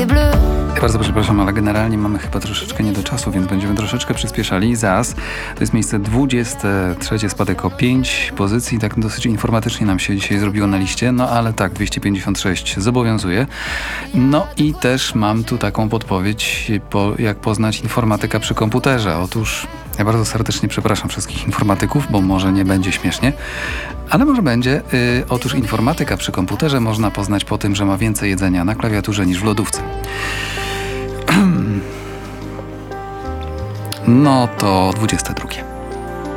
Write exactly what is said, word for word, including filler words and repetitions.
et bleu. Bardzo przepraszam, ale generalnie mamy chyba troszeczkę nie do czasu, więc będziemy troszeczkę przyspieszali. Zas to jest miejsce dwudzieste trzecie, spadek o pięć pozycji. Tak dosyć informatycznie nam się dzisiaj zrobiło na liście, no ale tak, dwieście pięćdziesiąt sześć zobowiązuje. No i też mam tu taką podpowiedź, po, jak poznać informatyka przy komputerze. Otóż ja bardzo serdecznie przepraszam wszystkich informatyków, bo może nie będzie śmiesznie, ale może będzie. Yy, otóż informatyka przy komputerze można poznać po tym, że ma więcej jedzenia na klawiaturze niż w lodówce. No to dwudzieste drugie.